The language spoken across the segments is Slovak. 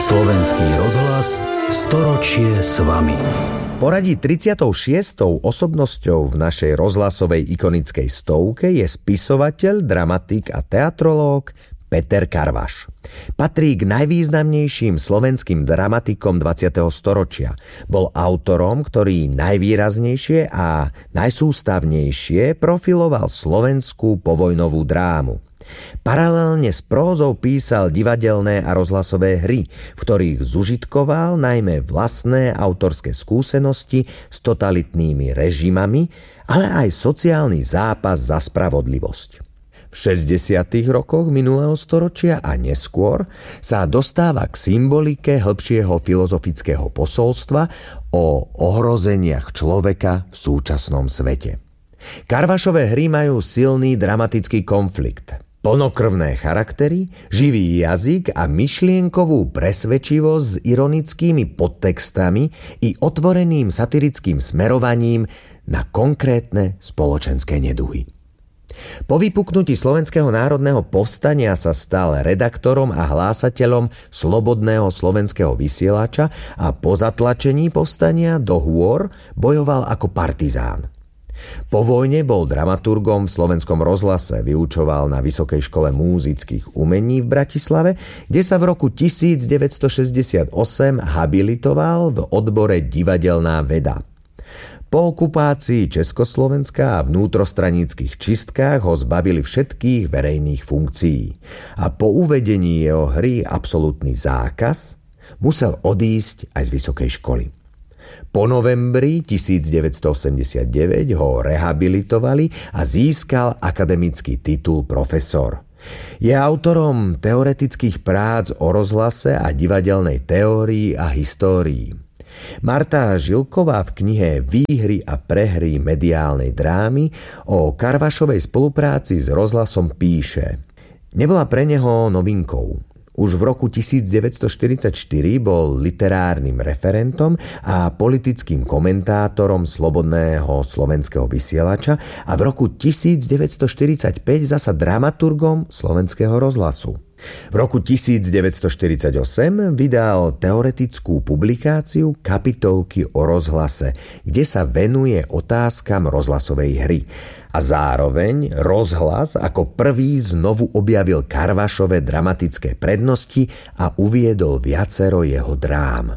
Slovenský rozhlas, storočie s vami. Poradí 36. osobnosťou v našej rozhlasovej ikonickej stovke je spisovateľ, dramatik a teatrológ Peter Karvaš. Patrí k najvýznamnejším slovenským dramatikom 20. storočia. Bol autorom, ktorý najvýraznejšie a najsústavnejšie profiloval slovenskú povojnovú drámu. Paralelne s prózou písal divadelné a rozhlasové hry, v ktorých zužitkoval najmä vlastné autorské skúsenosti s totalitnými režimami, ale aj sociálny zápas za spravodlivosť. V 60. rokoch minulého storočia a neskôr sa dostáva k symbolike hĺbšieho filozofického posolstva o ohrozeniach človeka v súčasnom svete. Karvašové hry majú silný dramatický konflikt, plnokrvné charaktery, živý jazyk a myšlienkovú presvedčivosť s ironickými podtextami i otvoreným satirickým smerovaním na konkrétne spoločenské neduhy. Po vypuknutí Slovenského národného povstania sa stal redaktorom a hlásateľom Slobodného slovenského vysielača a po zatlačení povstania do hôr bojoval ako partizán. Po vojne bol dramaturgom v Slovenskom rozhlase, vyučoval na Vysokej škole múzických umení v Bratislave, kde sa v roku 1968 habilitoval v odbore divadelná veda. Po okupácii Československa a vnútrostraníckych čistkách ho zbavili všetkých verejných funkcií a po uvedení jeho hry Absolútny zákaz musel odísť aj z vysokej školy. Po novembri 1989 ho rehabilitovali a získal akademický titul profesor. Je autorom teoretických prác o rozhlase a divadelnej teórii a histórii. Marta Žilková v knihe Výhry a prehry mediálnej drámy o Karvašovej spolupráci s rozhlasom píše: Nebola pre neho novinkou. Už v roku 1944 bol literárnym referentom a politickým komentátorom Slobodného slovenského vysielača a v roku 1945 zasa dramaturgom Slovenského rozhlasu. V roku 1948 vydal teoretickú publikáciu Kapitolky o rozhlase, kde sa venuje otázkam rozhlasovej hry. A zároveň rozhlas ako prvý znovu objavil Karvašove dramatické prednosti a uviedol viacero jeho drám.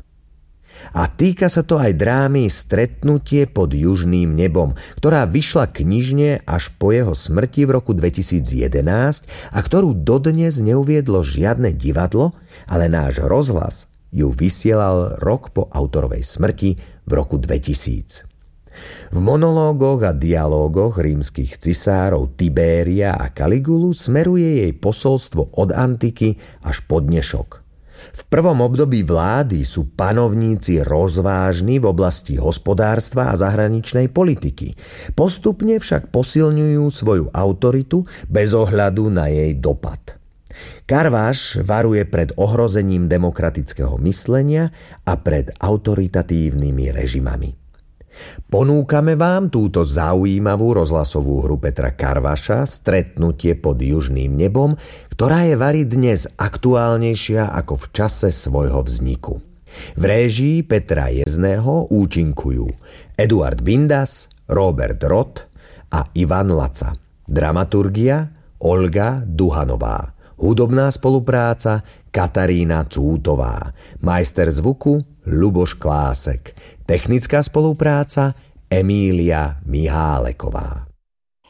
A týka sa to aj drámy Stretnutie pod južným nebom, ktorá vyšla knižne až po jeho smrti v roku 2011 a ktorú dodnes neuviedlo žiadne divadlo, ale náš rozhlas ju vysielal rok po autorovej smrti v roku 2000. V monológoch a dialógoch rímskych cisárov Tibéria a Kaligulu smeruje jej posolstvo od antiky až po dnešok. V prvom období vlády sú panovníci rozvážni v oblasti hospodárstva a zahraničnej politiky. Postupne však posilňujú svoju autoritu bez ohľadu na jej dopad. Karvaš varuje pred ohrozením demokratického myslenia a pred autoritatívnymi režimami. Ponúkame vám túto zaujímavú rozhlasovú hru Petra Karvaša Stretnutie pod južným nebom, ktorá je vari dnes aktuálnejšia ako v čase svojho vzniku. V réžii Petra Jezného účinkujú Eduard Bindas, Robert Roth a Ivan Laca. Dramaturgia Olga Duhanová. Hudobná spolupráca Katarína Cútová. Majster zvuku Ľuboš Klásek. Technická spolupráca Emília Miháleková.